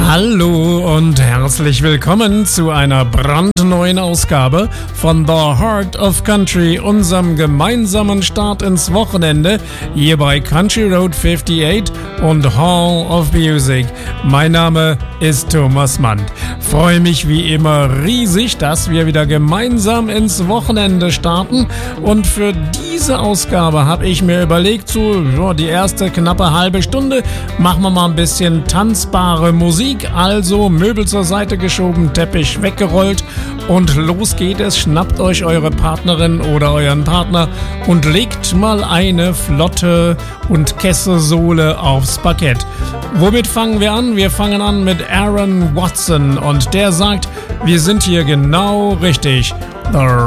Hallo und herzlich willkommen zu einer brandneuen Ausgabe von The Heart of Country, unserem gemeinsamen Start ins Wochenende hier bei Country Road 58 und Hall of Music. Mein Name ist Thomas Mann. Freue mich wie immer riesig, dass wir wieder gemeinsam ins Wochenende starten, und für diese Ausgabe habe ich mir überlegt, die erste knappe halbe Stunde machen wir mal ein bisschen tanzbare Musik. Also Möbel zur Seite geschoben, Teppich weggerollt und los geht es. Schnappt euch eure Partnerin oder euren Partner und legt mal eine flotte und Kesselsohle aufs Parkett. Womit fangen wir an? Wir fangen an mit Aaron Watson und der sagt, wir sind hier genau richtig. The